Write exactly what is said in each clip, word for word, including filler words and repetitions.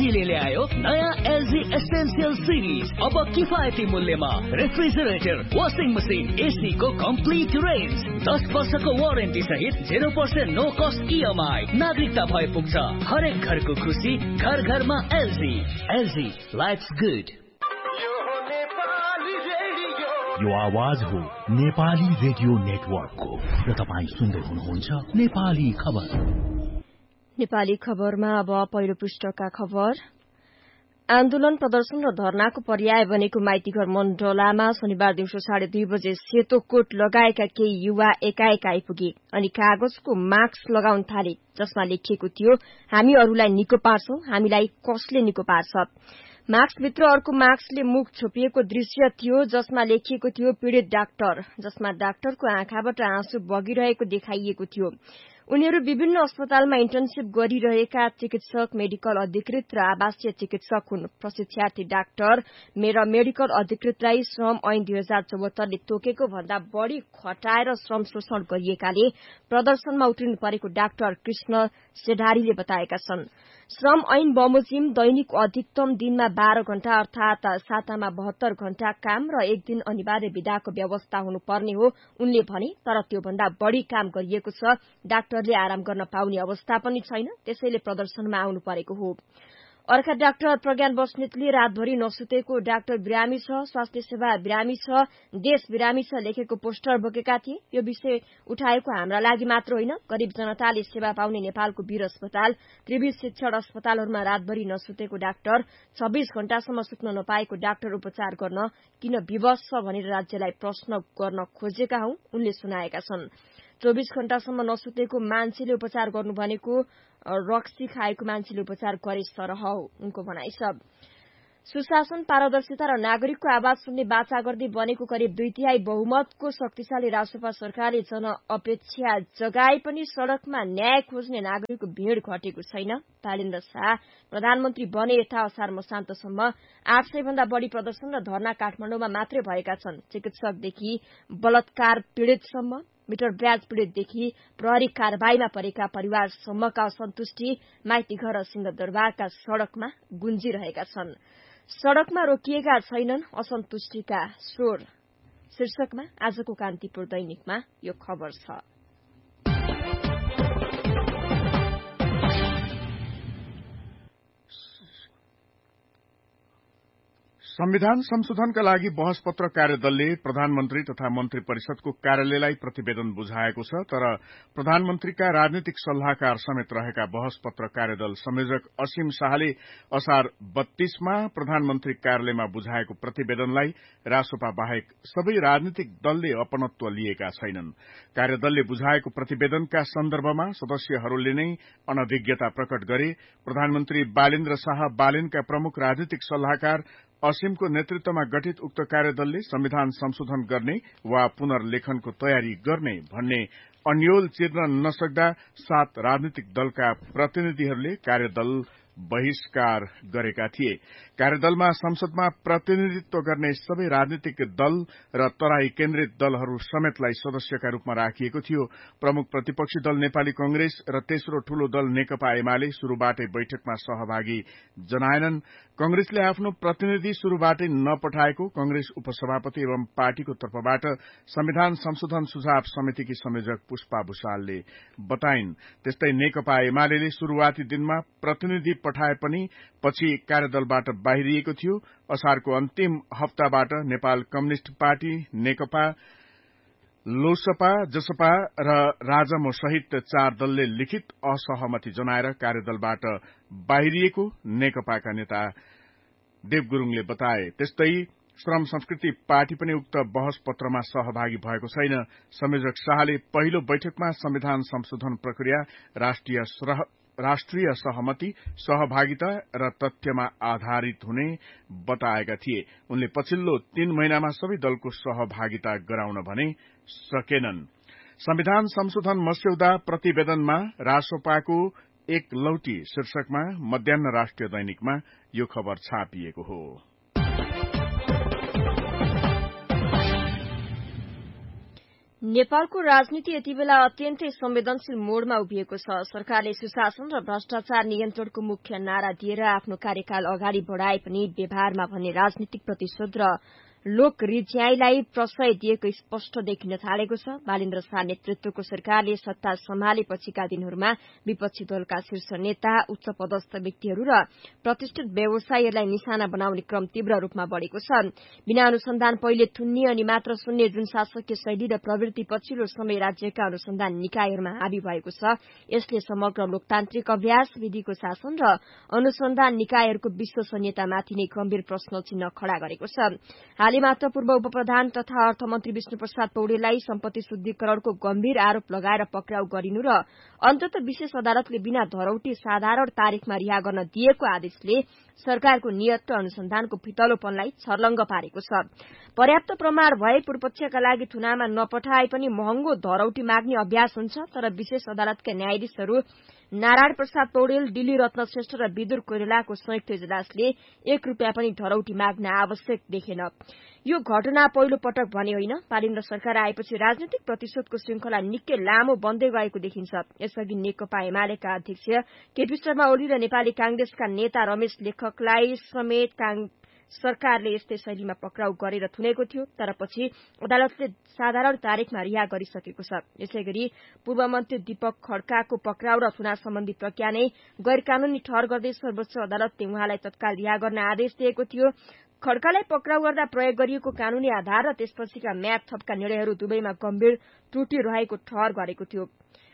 एलजीले ल्यायो नयाँ LG essential series. अब किफायती मूल्यमा रेफ्रिजरेटर, वाशिङ मसिन, एसी को कम्प्लिट रेन्ज, दस वर्षको वारेन्टी सहित zero percent no cost EMI. नागरिकता भए पुग्छ हरेक घरको खुसी, घर घरमा एलजी। LG lives good. यो आवाज हो नेपाली रेडियो नेटवर्कको र तपाईँ सुन्दै हुनुहुन्छ नेपाली खबर। नेपाली खबरमा अब पहिलो पृष्ठका खबर। आन्दोलन प्रदर्शन र धरनाको पर्याय बनेको माइतीघर मण्डलामा शनिबार दिउँसो साढे दुई बजे सेतो कोट लगाएका केही युवा एकाएक आइपुगे अनि कागजको मास्क लगाउन थाले, जसमा लेखिएको थियो, हामी अरूलाई निको पार्छौं, हामीलाई कसले निको पार्छ। मास्कभित्र अर्को मास्कले मुख छोपिएको दृश्य थियो, जसमा लेखिएको थियो पीड़ित डाक्टर, जसमा डाक्टरको आँखाबाट आँसु बगिरहेको देखाइएको थियो। उनीहरू विभिन्न अस्पतालमा इन्टर्नशिप गरिरहेका चिकित्सक, मेडिकल अधिकृत र आवासीय चिकित्सक हुन्। प्रशिक्षार्थी डाक्टर र मेडिकल अधिकृतलाई श्रम ऐन दुई हजार चौहत्तरले तोकेको भन्दा बढ़ी खटाएर श्रम शोषण गरिएकाले प्रदर्शनमा उत्रिनु परेको डाक्टर कृष्ण सेढारीले बताएका छन्। श्रम ऐन बमोजिम दैनिक अधिकतम दिनमा बाह्र घण्टा अर्थात सातामा बहत्तर घण्टा काम र एक दिन अनिवार्य विदाको व्यवस्था हुनुपर्ने हो उनले भने, तर त्योभन्दा बढ़ी काम गरिएको छ। डाक्टरले आराम गर्न पाउने अवस्था पनि छैन, त्यसैले प्रदर्शनमा आउनु परेको हो। अर्का डाक्टर प्रज्ञान बस्नेतले रातभरि नसुतेको डाक्टर बिरामी छ, स्वास्थ्य सेवा बिरामी छ, देश बिरामी छ लेखेको पोस्टर बोकेका थिए। यो विषय उठाएको हाम्रा लागि मात्र होइन, गरीब जनताले सेवा पाउने नेपालको वीर अस्पताल, त्रिवी शिक्षण अस्पतालहरूमा रातभरि नसुतेको डाक्टर, छब्बीस घण्टासम्म सुत्न नपाएको डाक्टर उपचार गर्न किन विवश छ भनेर राज्यलाई प्रश्न गर्न खोजेका हौं, उनले सुनाएका छन्। चौबीस घण्टासम्म नसुतेको मान्छेले उपचार गर्नु भनेको रक्सी खाएको मान्छेले उपचार गरे सरह हो, उनको भनाइ छ। सुशासन, पारदर्शिता र नागरिकको आवाज सुन्ने बाचा गर्दै बनेको करिब दुई तिहाई बहुमतको शक्तिशाली रासपा सरकारले जनअपेक्षा जगाए पनि सड़कमा न्याय खोज्ने नागरिकको भीड़ घटेको छैन। तालिन्द्र शाह प्रधानमन्त्री बने यता असार मसान्तसम्म आठ सय भन्दा बढ़ी प्रदर्शन र धरना काठमाडौँमा मात्रै भएका छन्। चिकित्सकदेखि बलात्कार पीड़ितसम्म, मिटर ब्याज पीड़ितदेखि प्रहरी कारबाहीमा परेका परिवारसम्मका असन्तुष्टि माइतीघर र सिंहदरबारका सड़कमा गुन्जिरहेका छन्। सड़कमा रोकिएका छैनन् असन्तुष्टिका स्वर शीर्षकमा आजको कान्तिपुर दैनिकमा यो खबर छ। संविधान संशोधनका लागि बहस पत्र कार्यदलले प्रधानमन्त्री तथा मन्त्री परिषदको कार्यालयलाई प्रतिवेदन बुझाएको छ, तर प्रधानमन्त्रीका राजनीतिक सल्लाहकार समेत रहेका बहस पत्र कार्यदल संयोजक असीम शाहले असार बत्तीसमा प्रधानमन्त्री कार्यालयमा बुझाएको प्रतिवेदनलाई रासोपा बाहेक सबै राजनीतिक दलले अपनत्व लिएका छैनन्। कार्यदलले बुझाएको प्रतिवेदनका सन्दर्भमा सदस्यहरूले नै अनभिज्ञता प्रकट गरे। प्रधानमन्त्री बालेन्द्र शाह बालेनका प्रमुख राजनीतिक सल्लाहकार असीमको नेतृत्वमा गठित उक्त कार्यदलले संविधान संशोधन गर्ने वा पुनर्लेखनको तयारी गर्ने भन्ने अन्यल चिर्न नसक्दा सात राजनीतिक दलका प्रतिनिधिहरूले कार्यदल बहिष्कार गरेका थिए। कार्यदलमा संसदमा प्रतिनिधित्व गर्ने सबै राजनीतिक दल र तराई केन्द्रित दलहरू समेतलाई सदस्यका रूपमा राखिएको थियो। प्रमुख प्रतिपक्षी दल नेपाली कंग्रेस र तेस्रो ठूलो दल नेकपा एमाले शुरूबाटै बैठकमा सहभागी जनाएनन्। कंग्रेसले आफ्नो प्रतिनिधि शुरूबाटै नपठाएको कंग्रेस उपसभापति एवं पार्टीको तर्फबाट संविधान संशोधन सुझाव समितिकी संयोजक पुष्पा भूषालले बताइन्। त्यस्तै नेकपा एमाले शुरूआती दिनमा प्रतिनिधि पठाए पनि पछि कार्यदलबाट बाहिरिएको थियो। असारको अन्तिम हप्ताबाट नेपाल कम्युनिष्ट पार्टी, नेकपा, लोसपा, जसपा र राजमो सहित चार दलले लिखित असहमति जनाएर कार्यदलबाट बाहिरिएको नेकपाका नेता देव गुरूङले बताए। त्यस्तै श्रम संस्कृति पार्टी पनि उक्त बहस पत्रमा सहभागी भएको छैन। संयोजक शाहले पहिलो बैठकमा संविधान संशोधन प्रक्रिया राष्ट्रिय राष्ट्रिय सहमति, सहभागिता र तथ्यमा आधारित हुने बताएका थिए। उनले पछिल्लो तीन महिनामा सबै दलको सहभागिता गराउन भने सकेनन्। संविधान संशोधन मस्यौदा प्रतिवेदनमा रासोपाको एक लौटी शीर्षकमा मध्याह्न राष्ट्रिय दैनिकमा यो खबर छापिएको हो। नेपालको राजनीति यति बेला अत्यन्तै संवेदनशील मोडमा उभिएको छ। सरकारले सुशासन र भ्रष्टाचार नियन्त्रणको मुख्य नारा दिएर आफ्नो कार्यकाल अगाडि बढ़ाए पनि व्यवहारमा भन्ने राजनीतिक प्रतिशोध र लोक रिज्याईलाई प्रश्रय दिएको स्पष्ट देखिन थालेको छ। बालेन्द्र शाह नेतृत्वको सरकारले सत्ता सम्हालेपछिका दिनहरूमा विपक्षी दलका शीर्ष नेता, उच्च पदस्थ व्यक्तिहरू र प्रतिष्ठित व्यवसायीहरूलाई निशाना बनाउने क्रम तीव्र रूपमा बढ़ेको छ। बिना अनुसन्धान पहिले थुन्ने अनि मात्र सुन्ने जुन शासकीय शैली र प्रवृत्ति पछिल्लो समय राज्यका अनुसन्धान निकायहरूमा हावी भएको छ, यसले समग्र लोकतान्त्रिक अभ्यास, विधिको शासन र अनुसन्धान निकायहरूको विश्वसनीयतामाथि नै गम्भीर प्रश्न चिन्ह खड़ा गरेको छ। हालै मात्र पूर्व उपप्रधान तथा अर्थमन्त्री विष्णुप्रसाद पौडेललाई सम्पत्ति शुद्धिकरणको गम्भीर आरोप लगाएर पक्राउ गरिनु र अन्तत विशेष अदालतले बिना धरौटी साधारण तारिखमा रिहा गर्न दिएको आदेशले सरकारको नियत र अनुसन्धानको फितलोपनलाई छर्लङ्ग पारेको छ। पर्याप्त प्रमाण भए पूर्वपक्षका लागि थुनामा नपठाए पनि महँगो धरौटी माग्ने अभ्यास हुन्छ, तर विशेष अदालतका न्यायाधीशहरू नारायण प्रसाद पौडेल, दिल्ली रत्न श्रेष्ठ र विदुर कोइरालाको संयुक्त इजलासले एक रूपियाँ पनि धरौटी माग्न आवश्यक देखेन। यो घटना पहिलो पटक भने होइन। बालेन्द्र सरकार आएपछि राजनीतिक प्रतिशोधको श्रृंखला निकै लामो बन्दै गएको देखिन्छ। यसअघि नेकपा एमालेका अध्यक्ष केपी शर्मा ओली र नेपाली कांग्रेसका नेता रमेश लेखकलाई समेत सरकारले यस्तै शैलीमा पक्राउ गरेर थुनेको थियो, तर पछि अदालतले साधारण तारिखमा रिहा गरिसकेको छ। यसैगरी पूर्व मन्त्री दीपक खड्काको पक्राउ र थुना सम्बन्धी प्रक्रिया नै गैर कानूनी ठहर गर्दै सर्वोच्च अदालतले उहाँलाई तत्काल रिहा गर्न आदेश दिएको थियो। खड्कालाई पक्राउ गर्दा प्रयोग गरिएको कानूनी आधार र त्यसपछिका म्याद थपका निर्णयहरू दुवैमा गम्भीर त्रुटि रहेको ठहर गरेको थियो।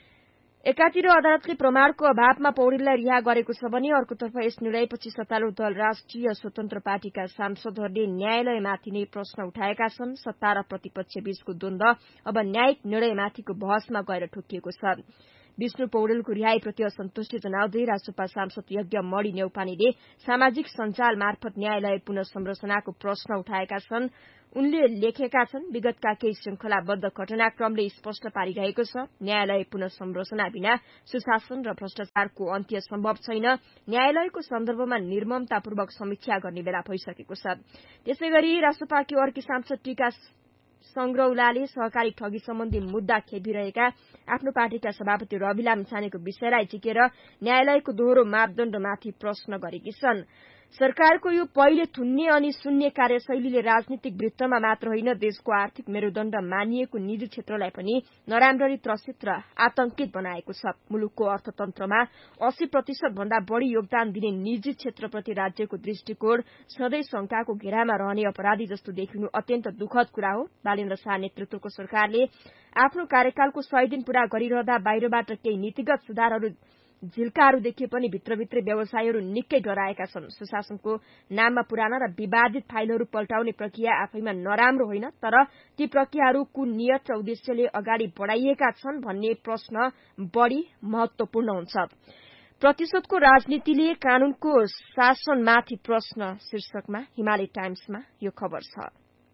एकातिर अदालतले प्रमाणको अभावमा पौडेललाई रिहा गरेको छ भने अर्कोतर्फ यस निर्णयपछि सत्तारूढ़ दल राष्ट्रिय स्वतन्त्र पार्टीका सांसदहरूले न्यायालयमाथि नै प्रश्न उठाएका छन्। सत्ता र प्रतिपक्ष बीचको द्वन्द्व अब न्यायिक निर्णयमाथिको बहसमा गएर ठोकिएको छ। विष्णु पौडेलको रिहाईप्रति असन्तुष्टि जनाउँदै राजसपा सांसद यज्ञ मणि नेउपानेले सामाजिक सञ्जाल मार्फत न्यायालय पुनः संरचनाको प्रश्न उठाएका छन्। उनले लेखेका छन्, विगतका केही श्रृंखलाबद्ध घटनाक्रमले स्पष्ट पारिरहेको छ, न्यायालय पुनः संरचना बिना सुशासन र भ्रष्टाचारको अन्त्य सम्भव छैन। न्यायालयको सन्दर्भमा निर्ममतापूर्वक समीक्षा गर्ने बेला भइसकेको छ। त्यसैगरी राजसपाकी अर्की सांसद टीका संग्रौलाले सहकारी ठगी सम्बन्धी मुद्दा खेपिरहेका आफ्नो पार्टीका सभापति रवि लामिछानेको विषयलाई झिकेर न्यायालयको दोहोरो मापदण्डमाथि प्रश्न गरेकी छन्। सरकारको यो पहिले थुन्ने अनि सुन्ने कार्यशैलीले राजनीतिक वृत्तमा मात्र होइन, देशको आर्थिक मेरुदण्ड मानिएको निजी क्षेत्रलाई पनि नराम्ररी त्रसित र आतंकित बनाएको छ। मुलुकको अर्थतन्त्रमा अस्सी प्रतिशत भन्दा बढ़ी योगदान दिने निजी क्षेत्रप्रति राज्यको दृष्टिकोण सधैँ शंकाको घेरामा रहने अपराधी जस्तो देखिनु अत्यन्त दुःखद कुरा हो। बालेन्द्र शाह नेतृत्वको सरकारले आफ्नो कार्यकालको सय दिन पूरा गरिरहँदा बाहिरबाट केही नीतिगत सुधारहरू झिल्काहरू देखिए पनि भित्रभित्रै व्यवसायीहरू निकै डराएका छन्। सुशासनको नाममा पुराना र विवादित फाइलहरू पल्टाउने प्रक्रिया आफैमा नराम्रो होइन, तर ती प्रक्रियाहरू कुन नियत र उद्देश्यले अगाडि बढ़ाइएका छन् भन्ने प्रश्न बढ़ी महत्वपूर्ण हुन्छ। प्रतिशोधको राजनीतिले कानूनको शासनमाथि प्रश्न शीर्षकमा हिमालय टाइम्समा यो खबर छ।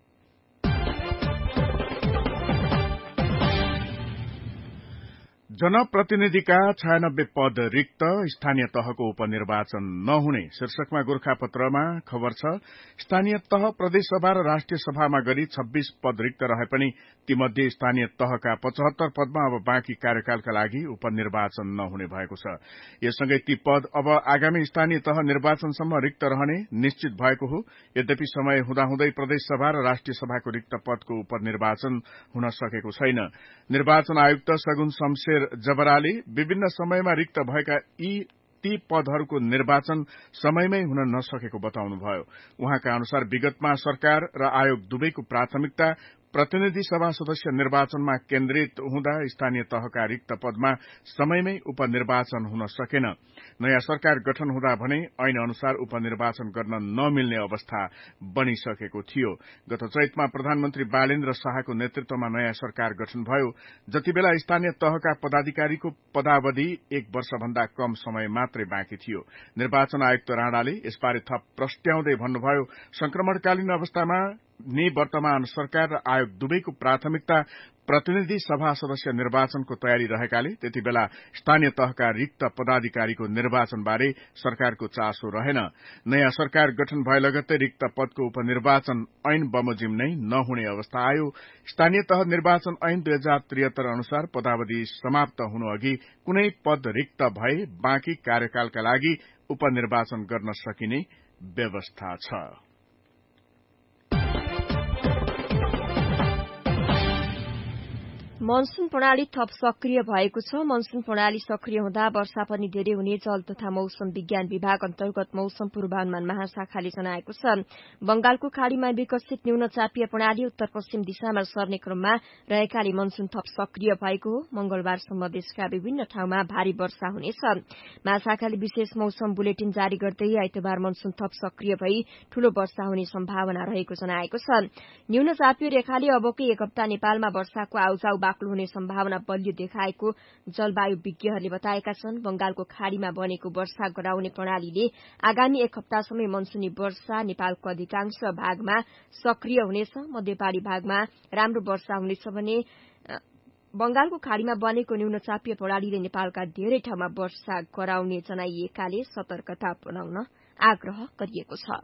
जनप्रतिनिधिका छयानब्बे पद रिक्त, स्थानीय तहको उपनिर्वाचन नहुने शीर्षकमा गोर्खापत्रमा खबर छ। स्थानीय तह, प्रदेशसभा र राष्ट्रिय सभामा गरी छब्बीस पद रिक्त रहे पनि तीमध्ये स्थानीय तहका पचहत्तर पदमा अब बाँकी कार्यकालका लागि उपनिर्वाचन नहुने भएको छ। यससँगै ती पद अब आगामी स्थानीय तह निर्वाचनसम्म रिक्त रहने निश्चित भएको हो। यद्यपि समय हुँदाहुँदै प्रदेशसभा र राष्ट्रिय सभाको रिक्त पदको उपनिर्वाचन हुन सकेको छैन। निर्वाचन आयुक्त सगुन शमशेर जबराले विभिन्न समयमा रिक्त भएका यी ती पदहरूको निर्वाचन समयमै हुन नसकेको बताउनुभयो। उहाँका अनुसार विगतमा सरकार र आयोग दुवैको प्राथमिकता प्रतिनिधि सभा सदस्य निर्वाचनमा केन्द्रित हुँदा स्थानीय तहका रिक्त पदमा समयमै उपनिर्वाचन हुन सकेन। नयाँ सरकार गठन हुँदा भने ऐन अनुसार उपनिर्वाचन गर्न नमिल्ने अवस्था बनिसकेको थियो। गत चैतमा प्रधानमन्त्री बालेन्द्र शाहको नेतृत्वमा नयाँ सरकार गठन भयो। जतिबेला स्थानीय तहका पदाधिकारीको पदावधि एक वर्षभन्दा कम समय मात्रै बाँकी थियो। निर्वाचन आयुक्त राणाले यसबारे थप प्रस्ट्याउँदै भन्नुभयो, संक्रमणकालीन अवस्थामा निवर्तमान सरकार र आयोग दुवैको प्राथमिकता प्रतिनिधि सभा सदस्य निर्वाचनको तयारी रहेकाले त्यति बेला स्थानीय तहका रिक्त पदाधिकारीको निर्वाचनबारे सरकारको चासो रहेन। नयाँ सरकार गठन भए लगत्तै रिक्त पदको उपनिर्वाचन ऐन बमोजिम नै नहुने अवस्था आयो। स्थानीय तह निर्वाचन ऐन दुई हजार त्रिहत्तर अनुसार पदावधि समाप्त हुनु अघि कुनै पद रिक्त भए बाँकी कार्यकालका लागि उपनिर्वाचन गर्न सकिने व्यवस्था छ। मनसून प्रणाली थप सक्रिय भएको छ। मनसून प्रणाली सक्रिय हुँदा वर्षा पनि धेरै हुने जल तथा मौसम विज्ञान विभाग अन्तर्गत मौसम पूर्वानुमान महाशाखाले जनाएको छ। बंगालको खाड़ीमा विकसित न्यून चापीय प्रणाली उत्तर पश्चिम दिशामा सर्ने क्रममा रहेकाले मनसून थप सक्रिय भएको हो। मंगलबारसम्म देशका विभिन्न ठाउँमा भारी वर्षा हुनेछ। महाशाखाले विशेष मौसम बुलेटिन जारी गर्दै आइतबार मनसून थप सक्रिय भई ठूलो वर्षा हुने सम्भावना रहेको जनाएको छ। न्यून चापीय रेखाले अबकै एक हप्ता नेपालमा वर्षाको आउजाउ बाक्लो हुने सम्भावना बलियो देखाएको जलवायु विज्ञहरूले बताएका छन्। बंगालको खाड़ीमा बनेको वर्षा गराउने प्रणालीले आगामी एक हप्तासम्म मनसूनी वर्षा नेपालको अधिकांश भागमा सक्रिय हुनेछ। मध्यपहाड़ी भागमा राम्रो वर्षा हुनेछ भने बंगालको खाड़ीमा बनेको न्यून चापीय प्रणालीले नेपालका धेरै ठाउँमा वर्षा गराउने जनाइएकाले सतर्कता अपनाउन आग्रह गरिएको छ।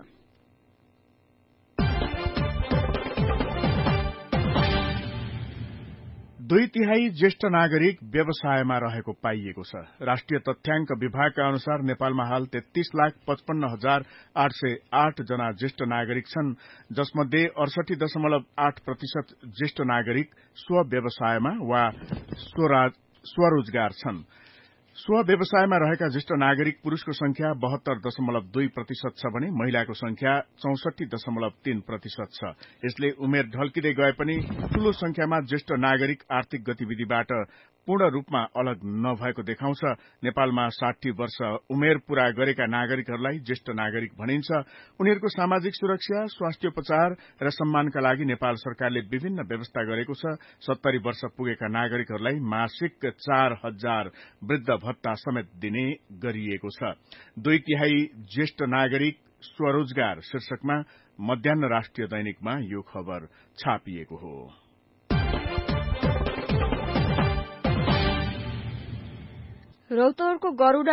दुई तिहाई ज्येष्ठ नागरिक व्यवसायमा रहेको पाइएको छ। राष्ट्रिय तथ्याङ्क विभागका अनुसार नेपालमा हाल तेत्तीस लाख पचपन्न हजार आठ सय आठ जना ज्येष्ठ नागरिक छन्, जसमध्ये अडसठी दशमलव आठ प्रतिशत ज्येष्ठ नागरिक स्व व्यवसायमा वा स्वरोजगार छन्। स्व व्यवसायमा रहेका ज्येष्ठ नागरिक पुरूषको संख्या बहत्तर दशमलव दुई प्रतिशत छ भने महिलाको संख्या चौसठी दशमलव तीन प्रतिशत छ। यसले उमेर ढल्किँदै गए पनि ठूलो संख्यामा ज्येष्ठ नागरिक आर्थिक गतिविधिबाट पूर्ण रूपमा अलग नभएको देखाउँछ। नेपालमा साठी वर्ष उमेर पूरा गरेका नागरिकहरूलाई ज्येष्ठ नागरिक भनिन्छ। उनीहरूको सामाजिक सुरक्षा, स्वास्थ्योपचार र सम्मानका लागि नेपाल सरकारले विभिन्न व्यवस्था गरेको छ। सत्तरी वर्ष पुगेका नागरिकहरूलाई मासिक चार हजार वृद्ध भत्ता समेत दिने गरिएको छ। दुई तिहाई ज्येष्ठ नागरिक स्वरोजगार शीर्षकमा मध्याह्न राष्ट्रिय दैनिकमा यो खबर छापिएको हो। रौतहटको गरूड